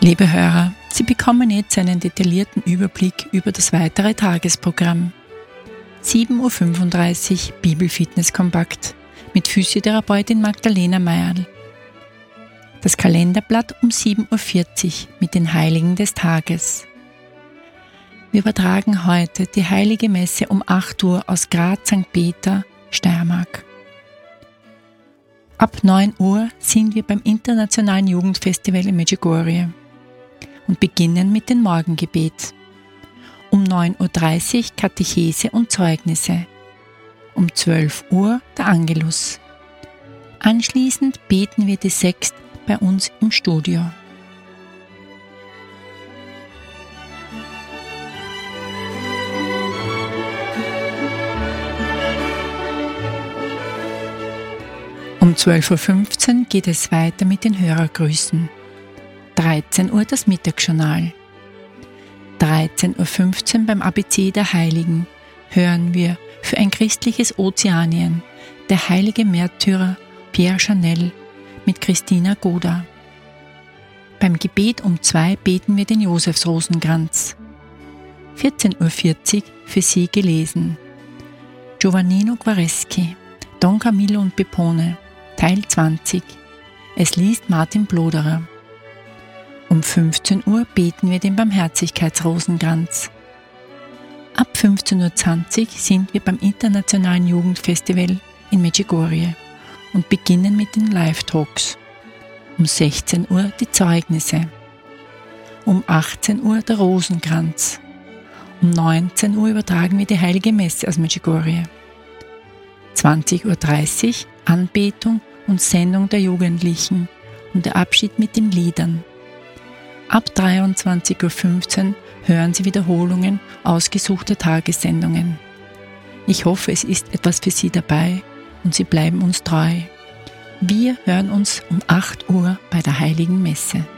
Liebe Hörer, Sie bekommen jetzt einen detaillierten Überblick über das weitere Tagesprogramm. 7.35 Uhr Bibelfitness Kompakt mit Physiotherapeutin Magdalena Meierl. Das Kalenderblatt um 7.40 Uhr mit den Heiligen des Tages. Wir übertragen heute die Heilige Messe um 8 Uhr aus Graz St. Peter, Steiermark. Ab 9 Uhr sind wir beim Internationalen Jugendfestival in Medjugorje und beginnen mit dem Morgengebet. Um 9.30 Uhr Katechese und Zeugnisse. Um 12 Uhr der Angelus. Anschließend beten wir die Sext bei uns im Studio. Um 12.15 Uhr geht es weiter mit den Hörergrüßen. 13 Uhr das Mittagsjournal. 13.15 Uhr beim ABC der Heiligen hören wir für ein christliches Ozeanien der heilige Märtyrer Pierre Chanel mit Christina Goda. Beim Gebet um 2 beten wir den Josefsrosenkranz. 14.40 Uhr für Sie gelesen. Giovannino Guareschi, Don Camillo und Pepone, Teil 20. Es liest Martin Bloderer. Um 15 Uhr beten wir den Barmherzigkeitsrosenkranz. Ab 15.20 Uhr sind wir beim Internationalen Jugendfestival in Medjugorje und beginnen mit den Live-Talks. Um 16 Uhr die Zeugnisse. Um 18 Uhr der Rosenkranz. Um 19 Uhr übertragen wir die Heilige Messe aus Medjugorje. 20.30 Uhr Anbetung und Sendung der Jugendlichen und der Abschied mit den Liedern. Ab 23.15 Uhr hören Sie Wiederholungen ausgesuchter Tagessendungen. Ich hoffe, es ist etwas für Sie dabei und Sie bleiben uns treu. Wir hören uns um 8 Uhr bei der Heiligen Messe.